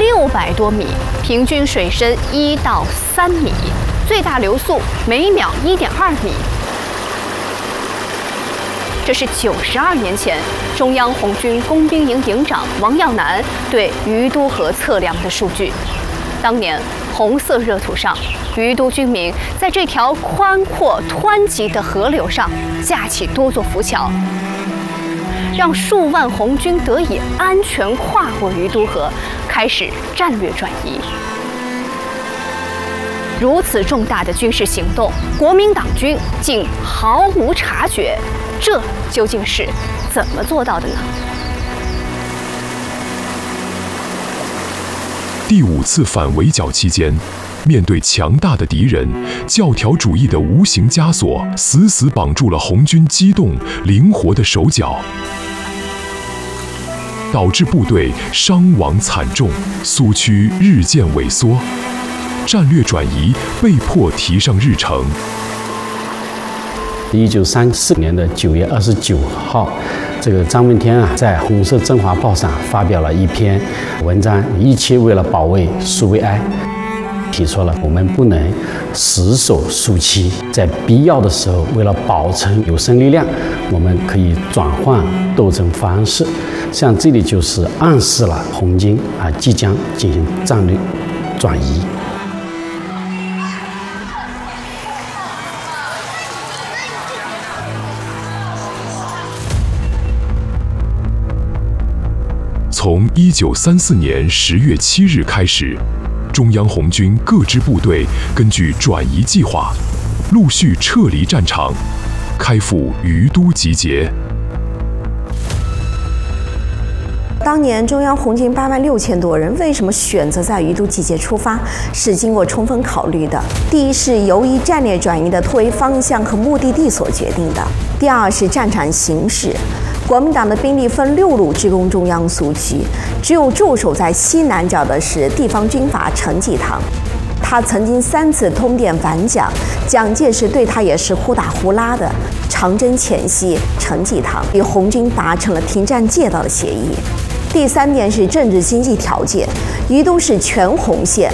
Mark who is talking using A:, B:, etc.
A: 600多米，平均水深1到3米，最大流速每秒1.2米。这是92年前中央红军工兵营营长王耀南对于都河测量的数据。当年红色热土上，于都军民在这条宽阔湍急的河流上架起多座浮桥，让数万红军得以安全跨过于都河，开始战略转移。如此重大的军事行动，国民党军竟毫无察觉，这究竟是怎么做到的呢？
B: 第5次反围剿期间，面对强大的敌人，教条主义的无形枷锁死死绑住了红军机动灵活的手脚，导致部队伤亡惨重，苏区日渐萎缩，战略转移被迫提上日程。
C: 1934年的9月29号，这个张闻天在《红色中华报》上发表了一篇文章，一切为了保卫苏维埃，提出了我们不能死守苏区，在必要的时候，为了保存有生力量，我们可以转换斗争方式。像这里就是暗示了红军即将进行战略转移。
B: 从1934年10月7日开始，中央红军各支部队根据转移计划，陆续撤离战场，开赴于都集结。
D: 当年中央红军8万6千多人为什么选择在于都集结出发，是经过充分考虑的。第一是由于战略转移的突围方向和目的地所决定的；第二是战场形势。国民党的兵力分6路直攻中央苏区，只有驻守在西南角的是地方军阀陈济棠。他曾经3次通电反蒋，蒋介石对他也是忽打忽拉的。长征前夕，陈济棠与红军达成了停战借道的协议。第3点是政治经济条件，于都是全红线，